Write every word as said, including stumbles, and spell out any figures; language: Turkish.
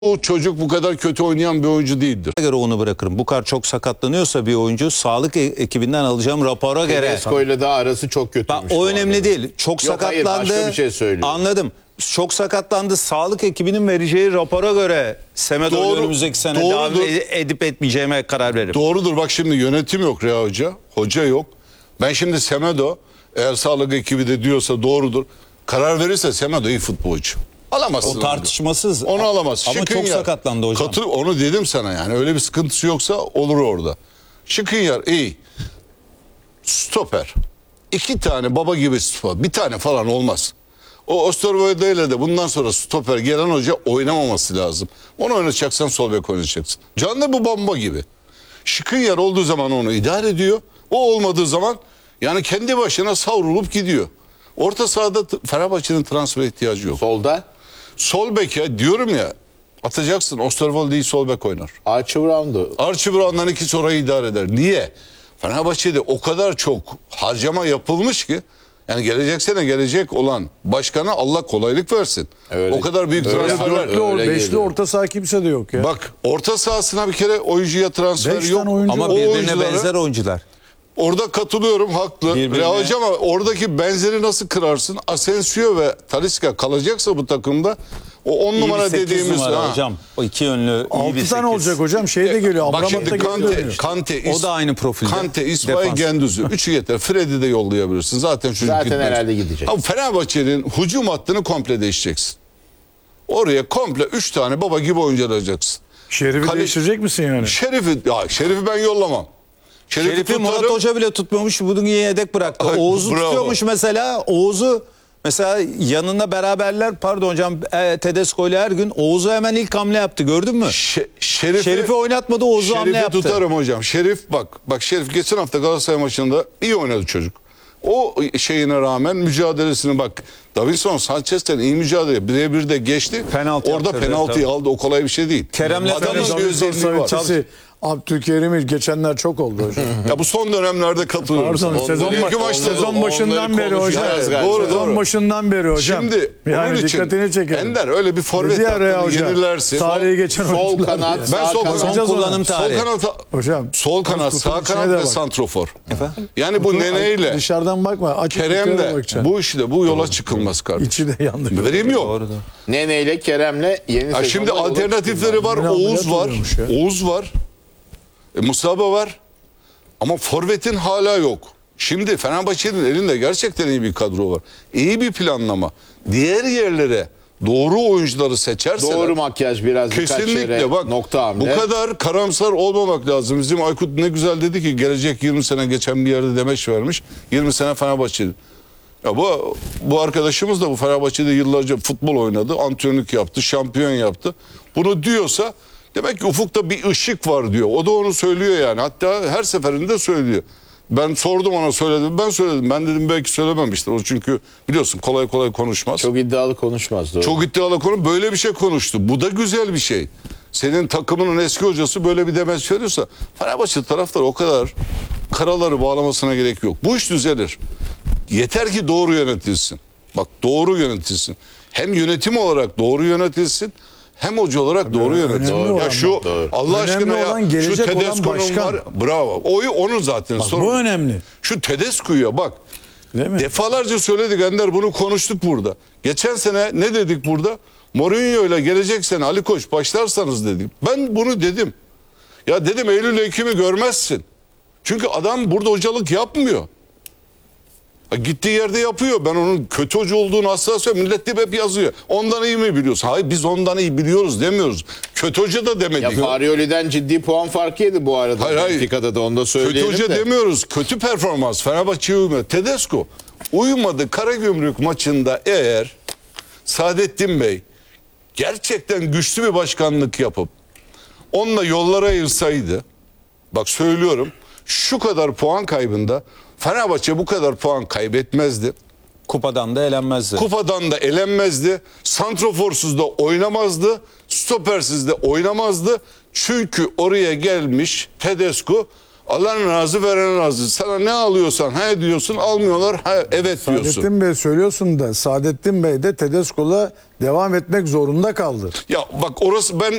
O çocuk bu kadar kötü oynayan bir oyuncu değildir. göre onu bırakırım. Bu kadar çok sakatlanıyorsa bir oyuncu sağlık e- ekibinden alacağım rapora göre. Tedesco ile de arası çok kötüymüş. Bak, o önemli arada. değil. Çok Yok, hayır, sakatlandı. başka bir şey söylüyor. Anladım. Çok sakatlandı. Sağlık ekibinin vereceği rapora göre Semedo Doğru- önümüzdeki sene devam doğrudur. ed- edip etmeyeceğime karar veririm. Doğrudur, bak şimdi yönetim yok Reha Hoca. Hoca yok. Ben şimdi Semedo eğer sağlık ekibi de diyorsa doğrudur. Karar verirse Semedo iyi futbolcu. Alamazsın. O tartışmasız. Onu alamaz. Ama Şikrin çok yer. sakatlandı hocam. Katıl, onu dedim sana yani. Öyle bir sıkıntısı yoksa olur orada. Şikrin iyi. Stoper. İki tane baba gibi stoper. Bir tane falan olmaz. O Osterwolde ile de bundan sonra stoper gelen hoca oynamaması lazım. Onu oynatacaksan sol bek oynayacaksın. Canlı bu bomba gibi. Şikrin olduğu zaman onu idare ediyor. O olmadığı zaman yani kendi başına savrulup gidiyor. Orta sahada t- Fenerbahçe'nin transfer ihtiyacı yok. Solda Sol beke diyorum ya, atacaksın. Osterwolde'yi sol bek oynar. Archie Brown'du. Archie Brown'dan ikisi orayı idare eder. Niye? Fenerbahçe'de o kadar çok harcama yapılmış ki yani gelecek sene gelecek olan başkana Allah kolaylık versin. Öyle. O kadar büyük Öyle. transferler. Öyle Dörtlü, beşli geliyor. orta saha kimse de yok ya. Bak orta sahasına bir kere oyuncuya transfer Beş yok. tane oyuncu Ama O birbirine oyunculara- benzer oyuncular. Orada katılıyorum, haklı. Birbirine- Reha Hoca, ama oradaki benzeri nasıl kırarsın? Asensio ve Talisca kalacaksa bu takımda o on İyi bir numara sekiz dediğimiz numara ha. hocam. O iki yönlü iyi bir altı sekiz. tane olacak hocam. Şey de geliyor. Bak Abramat da şimdi geri Kante, dönüyor. Kante, O da aynı profilde. Kante, İsmail Defans. Gendüz'ü. Üçü yeter. Fred'i de yollayabilirsin. Zaten çocuk Zaten gitmez. herhalde gidecek. Ama Fenerbahçe'nin hücum hattını komple değişeceksin. Oraya komple üç tane baba gibi oyuncu alacaksın. Şerif'i Kale- değiştirecek misin yani? Şerif'i, ya Şerif'i ben yollamam. Şerif'i, Şerif'i Murat tutarım. Hoca bile tutmuyormuş. Bunu yedek bıraktı. Ay, Oğuz'u bravo. tutuyormuş mesela. Oğuz'u mesela yanında beraberler, pardon hocam, e, Tedesco ile her gün Oğuz'u hemen ilk hamle yaptı. Gördün mü? Şe- Şerif'i, Şerif'i oynatmadı, Oğuz'u hamle Şerif'i yaptı. tutarım hocam. Şerif bak. Bak Şerif geçen hafta Galatasaray maçında iyi oynadı çocuk. O şeyine rağmen mücadelesini bak. Davinson Sanchez'ten iyi mücadele. Birebir de geçti. Penaltı Orada yaptırdı, penaltıyı tabii. aldı. O kolay bir şey değil. Kerem'le Adamın Davinson bir özelliği var. Savcısı Abdülkerim'i geçenler çok oldu hocam. Ya bu son dönemlerde katılıyorum. Pardon, sana. sezon, Bugünkü baş- maçta- sezon başından beri hocam. konuşacağız Evet, doğru, Sezon doğru. başından beri hocam. Şimdi yani onun için dikkatini çekelim. Ender öyle bir forvet Dedi ya Reha hattını Hoca, yenilersin. Tarihi geçen Sol oyuncular kanat, diye. Ben sağ sol kanat. kanat, Son kullanım sol tarihi. kanat, Hocam. sol kanat, sağ Kurtuluşuna kanat da ve bak. santrofor. Efendim? Yani bu neneyle Dışarıdan bakma. Açık yukarı Kerem'le bakacaksın. bu işte bu yola çıkılmaz kardeşim. İçi de yandı. Vereyim yok. Doğru da. Nene ile Kerem'le yeni Ha sezonda şimdi yola alternatifleri var. Yine Oğuz ameliyat var. oluyormuş ya. Oğuz var. E, Mustafa var. Ama forvetin hala yok. Şimdi Fenerbahçe'nin elinde gerçekten iyi bir kadro var. İyi bir planlama. Diğer yerlere doğru oyuncuları seçerseler. Doğru makyaj, biraz birkaç yere Kesinlikle bak. nokta hamle. Bu kadar karamsar olmamak lazım. Bizim Aykut ne güzel dedi ki gelecek yirmi sene, geçen bir yerde demeç vermiş. yirmi sene Fenerbahçeli. Ya bu bu arkadaşımız da bu Fenerbahçe'de yıllarca futbol oynadı, antrenörlük yaptı, şampiyon yaptı. Bunu diyorsa demek ki ufukta bir ışık var diyor. O da onu söylüyor yani. Hatta her seferinde söylüyor. Ben sordum, ona söyledim. Ben söyledim. Ben dedim belki söylememiştir. O çünkü biliyorsun kolay kolay konuşmaz. Çok iddialı konuşmaz. Doğru. Çok iddialı konu, böyle bir şey konuştu. Bu da güzel bir şey. Senin takımının eski hocası böyle bir demeç veriyorsa Fenerbahçe taraftarı o kadar karaları bağlamasına gerek yok. Bu iş düzelir. Yeter ki doğru yönetilsin. Bak doğru yönetilsin. Hem yönetim olarak doğru yönetilsin, hem hoca olarak doğru yönetilsin. önemli Ya olan şu bu. Allah Önemli aşkına ya olan şu gelecek olan Tedesco'nun başkan. var. Bravo. Oyu onun zaten. Bak, sorun. bu önemli. Şu Tedesco'ya bak. Değil mi? Defalarca söyledik Ender, bunu konuştuk burada. Geçen sene ne dedik burada? Mourinho ile gelecek sene Ali Koç başlarsanız dedik. Ben bunu dedim. Ya dedim Eylül Ekim'i görmezsin. Çünkü adam burada hocalık yapmıyor. Ha, gittiği yerde yapıyor. Ben onun kötü hoca olduğunu asla söylemiyorum. Millet de hep yazıyor. Ondan iyi mi biliyorsun? Hayır, biz ondan iyi biliyoruz demiyoruz. Kötü hoca da demedik. Ya Farioli'den ciddi puan farkı yedi bu arada. Hayır, hayır. Benfica'da da onu da Kötü söyleyelim hoca de. demiyoruz. Kötü performans. Fenerbahçe'ye uymuyor. Tedesco uyumadı. Karagümrük maçında eğer Saadettin Bey gerçekten güçlü bir başkanlık yapıp onunla yollara ayırsaydı, bak söylüyorum, şu kadar puan kaybında Fenerbahçe bu kadar puan kaybetmezdi. Kupadan da elenmezdi. Kupadan da elenmezdi. Santroforsuz da oynamazdı. Stopersiz de oynamazdı. Çünkü oraya gelmiş Tedesco Allah'ın razı veren razı. Sana ne alıyorsan he diyorsun, almıyorlar he evet diyorsun. Saadettin Bey söylüyorsun da Saadettin Bey de Tedesco'la devam etmek zorunda kaldı. Ya bak orası ben